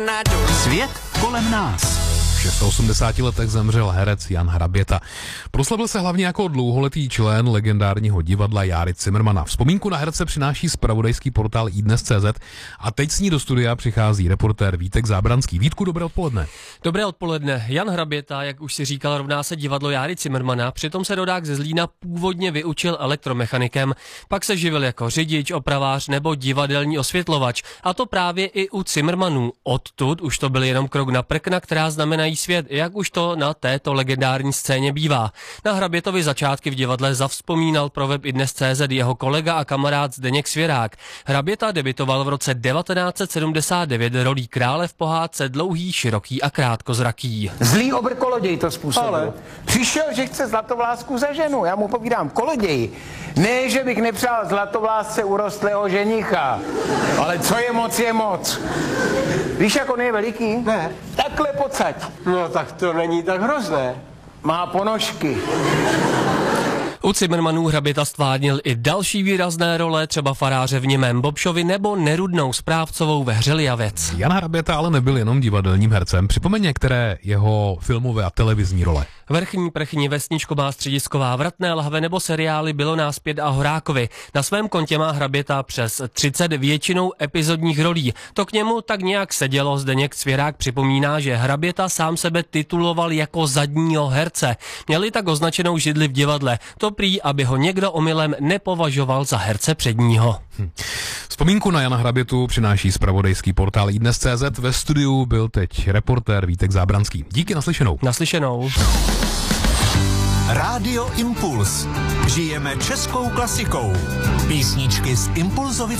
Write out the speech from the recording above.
Svět kolem nás. V 86 letech zemřel herec Jan Hraběta. Proslavil se hlavně jako dlouholetý člen legendárního divadla Járy Cimrmana. Vzpomínku na herce přináší zpravodajský portál iDnes.cz a teď s ní do studia přichází reportér Vítek Zábranský. Vítku, dobré odpoledne. Dobré odpoledne. Jan Hraběta, jak už si říkal, rovná se divadlo Járy Cimrmana, přitom se rodák ze Zlína původně vyučil elektromechanikem, pak se živil jako řidič, opravář nebo divadelní osvětlovač. A to právě i u Cimrmanů. Odtud už to byl jenom krok na prkna, která znamenají svět, jak už to na této legendární scéně bývá. Na Hrabětovi začátky v divadle zavzpomínal pro web iDnes.cz jeho kolega a kamarád Zdeněk Svěrák. Hraběta debitoval v roce 1979 rolí krále v pohádce Dlouhý, široký a krátkozraký. Zlý obr koloděj to způsobil. Ale přišel, že chce Zlatovlásku za ženu. Já mu povídám, koloděj. Ne, že bych nepřál Zlatovlásce urostlého ženicha, ale co je moc, je moc. Víš, jak on je veliký? Ne. Takhle pocať. No tak to není tak hrozné. Má ponožky. U Cimrmanů Hraběta stvárnil i další výrazné role, třeba faráře v Němém Bobšovi nebo Nerudnou správcovou ve Hře Lijavec. Jan Hraběta ale nebyl jenom divadelním hercem. Připomeň některé jeho filmové a televizní role. Vrchní prchní, Vesničková, Středisková, Vratné lahve nebo seriály Bylo nás 5 a Horákovi. Na svém kontě má Hraběta přes 30 většinou epizodních rolí. To k němu tak nějak sedělo. Zdeněk Svěrák připomíná, že Hraběta sám sebe tituloval jako zadního herce. Měli tak označenou židli v divadle. To prý, aby ho někdo omylem nepovažoval za herce předního. Vzpomínku na Jana Hrabětu přináší zpravodajský portál iDnes.cz. Ve studiu byl teď reportér Vítek Zábranský. Díky, naslyšenou. Naslyšenou. Rádio Impuls. Žijeme českou klasikou. Písničky z Impulzovy